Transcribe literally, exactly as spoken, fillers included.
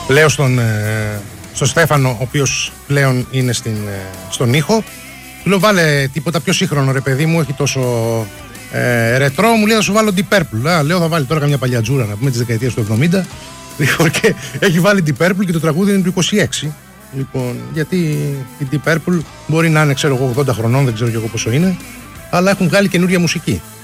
Λέω στον, ε, στον Στέφανο, ο οποίος πλέον είναι στην, ε, στον ήχο. Του λέω βάλε τίποτα πιο σύγχρονο ρε παιδί μου, όχι τόσο ε, ρετρό. Μου λέει θα σου βάλω Deep Purple. Α, λέω θα βάλει τώρα καμιά παλιά τζούρα να πούμε της δεκαετίας του εβδομήντα. Λοιπόν, και έχει βάλει Deep Purple και το τραγούδι είναι του είκοσι έξι. Λοιπόν, γιατί η Deep Purple μπορεί να είναι ξέρω εγώ ογδόντα χρονών, δεν ξέρω και εγώ πόσο είναι, αλλά έχουν βγάλει καινούρια μουσική.